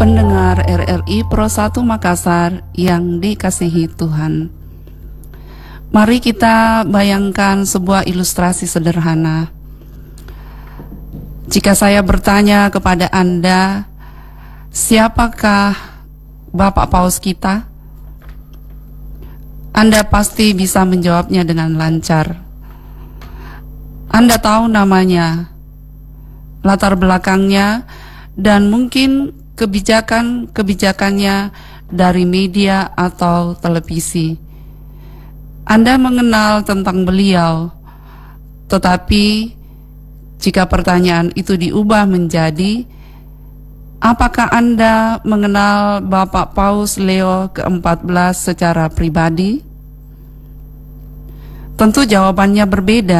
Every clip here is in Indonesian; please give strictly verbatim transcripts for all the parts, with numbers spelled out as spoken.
Pendengar R R I Pro satu Makassar yang dikasihi Tuhan, mari kita bayangkan sebuah ilustrasi sederhana. Jika saya bertanya kepada Anda, siapakah Bapak Paus kita? Anda pasti bisa menjawabnya dengan lancar. Anda tahu namanya, latar belakangnya, dan mungkin kebijakan-kebijakannya dari media atau televisi. Anda mengenal tentang beliau, tetapi jika pertanyaan itu diubah menjadi, apakah Anda mengenal Bapak Paus Leo keempat belas secara pribadi? Tentu jawabannya berbeda.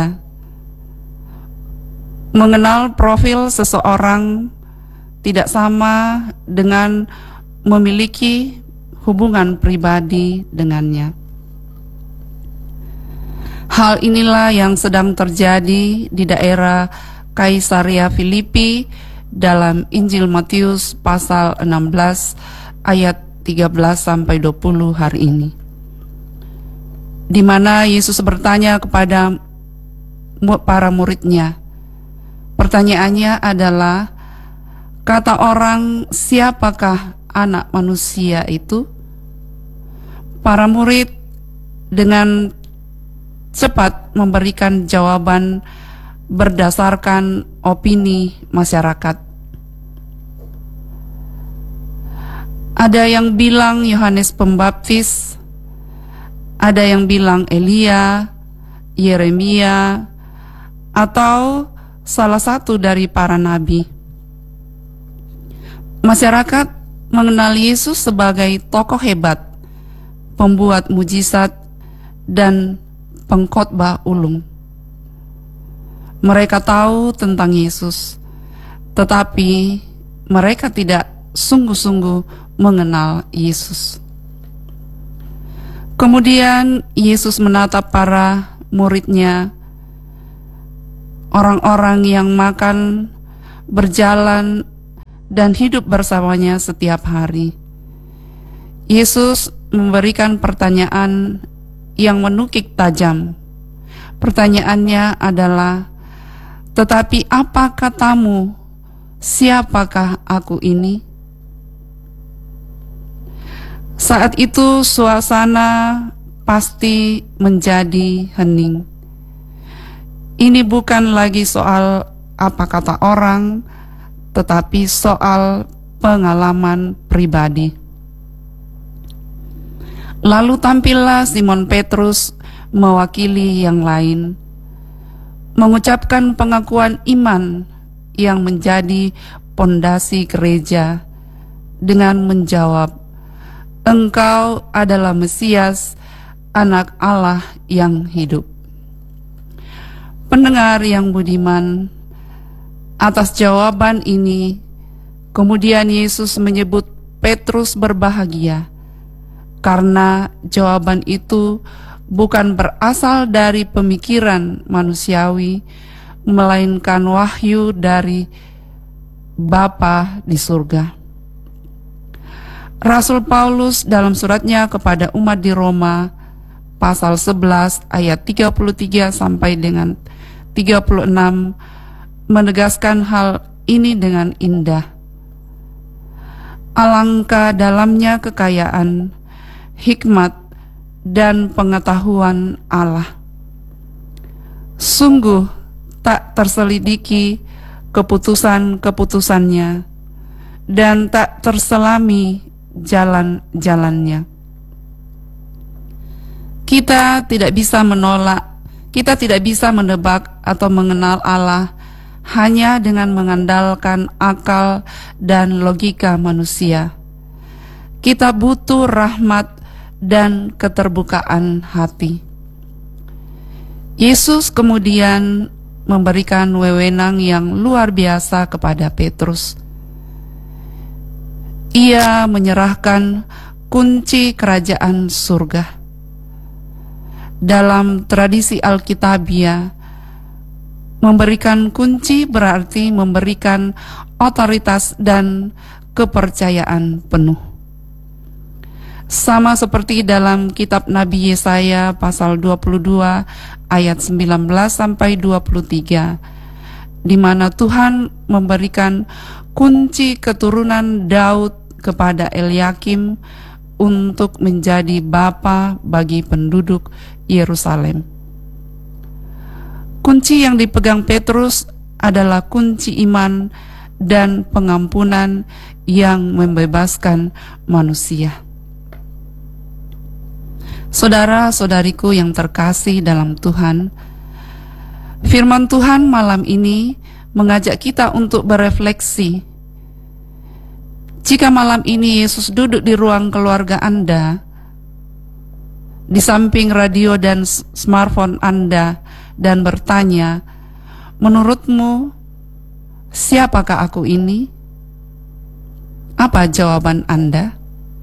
Mengenal profil seseorang tidak sama dengan memiliki hubungan pribadi dengannya. Hal inilah yang sedang terjadi di daerah Kaisaria Filipi dalam Injil Matius pasal enam belas ayat tiga belas sampai dua puluh hari ini, di mana Yesus bertanya kepada para muridnya. Pertanyaannya adalah, kata orang, siapakah anak manusia itu? Para murid dengan cepat memberikan jawaban berdasarkan opini masyarakat. Ada yang bilang Yohanes Pembaptis, ada yang bilang Elia, Yeremia, atau salah satu dari para nabi. Masyarakat mengenal Yesus sebagai tokoh hebat, pembuat mujizat, dan pengkhotbah ulung. Mereka tahu tentang Yesus, tetapi mereka tidak sungguh-sungguh mengenal Yesus. Kemudian Yesus menatap para muridnya, orang-orang yang makan, berjalan, dan hidup bersamanya setiap hari. Yesus memberikan pertanyaan yang menukik tajam. Pertanyaannya adalah, tetapi apa katamu, siapakah aku ini? Saat itu suasana pasti menjadi hening. Ini bukan lagi soal apa kata orang, tetapi soal pengalaman pribadi. Lalu tampillah Simon Petrus mewakili yang lain, mengucapkan pengakuan iman yang menjadi pondasi gereja dengan menjawab, "Engkau adalah Mesias, Anak Allah yang hidup." Pendengar yang budiman, atas jawaban ini, kemudian Yesus menyebut Petrus berbahagia, karena jawaban itu bukan berasal dari pemikiran manusiawi, melainkan wahyu dari Bapa di surga. Rasul Paulus dalam suratnya kepada umat di Roma, pasal sebelas ayat tiga puluh tiga sampai dengan tiga puluh enam, menegaskan hal ini dengan indah. Alangkah dalamnya kekayaan, hikmat, dan pengetahuan Allah. Sungguh tak terselidiki keputusan-keputusannya, dan tak terselami jalan-jalannya. Kita tidak bisa menolak, kita tidak bisa menebak atau mengenal Allah hanya dengan mengandalkan akal dan logika manusia. Kita butuh rahmat dan keterbukaan hati. Yesus kemudian memberikan wewenang yang luar biasa kepada Petrus. Ia menyerahkan kunci kerajaan surga. Dalam tradisi Alkitabiah, memberikan kunci berarti memberikan otoritas dan kepercayaan penuh. Sama seperti dalam kitab Nabi Yesaya pasal dua puluh dua ayat sembilan belas sampai dua puluh tiga, di mana Tuhan memberikan kunci keturunan Daud kepada Eliakim untuk menjadi bapa bagi penduduk Yerusalem. Kunci yang dipegang Petrus adalah kunci iman dan pengampunan yang membebaskan manusia. Saudara-saudariku yang terkasih dalam Tuhan, firman Tuhan malam ini mengajak kita untuk berefleksi. Jika malam ini Yesus duduk di ruang keluarga Anda, di samping radio dan smartphone Anda, dan bertanya, menurutmu siapakah aku ini? Apa jawaban Anda?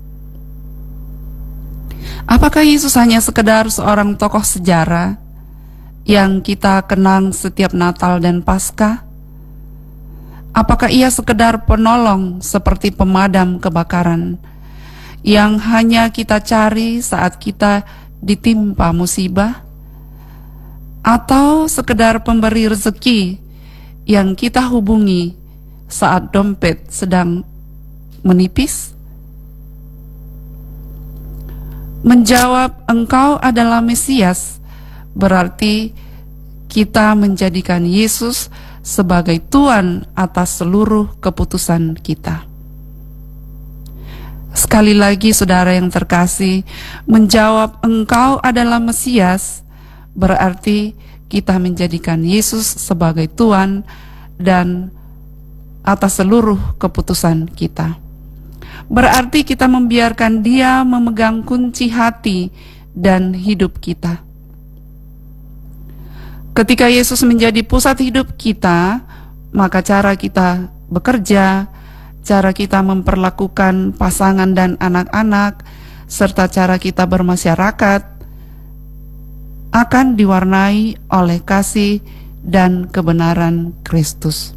Apakah Yesus hanya sekedar seorang tokoh sejarah yang kita kenang setiap Natal dan Paskah? Apakah ia sekedar penolong seperti pemadam kebakaran yang hanya kita cari saat kita ditimpa musibah? Atau sekedar pemberi rezeki yang kita hubungi saat dompet sedang menipis? Menjawab engkau adalah Mesias berarti kita menjadikan Yesus sebagai Tuhan atas seluruh keputusan kita. Sekali lagi saudara yang terkasih, menjawab engkau adalah Mesias berarti kita menjadikan Yesus sebagai Tuhan dan atas seluruh keputusan kita. Berarti kita membiarkan Dia memegang kunci hati dan hidup kita. Ketika Yesus menjadi pusat hidup kita, maka cara kita bekerja, cara kita memperlakukan pasangan dan anak-anak, serta cara kita bermasyarakat akan diwarnai oleh kasih dan kebenaran Kristus.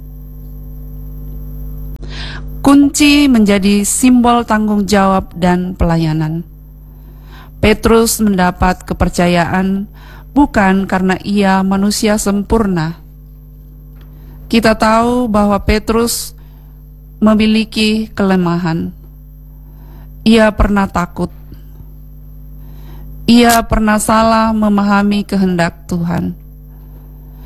Kunci menjadi simbol tanggung jawab dan pelayanan. Petrus mendapat kepercayaan bukan karena ia manusia sempurna. Kita tahu bahwa Petrus memiliki kelemahan. Ia pernah takut. Ia pernah salah memahami kehendak Tuhan.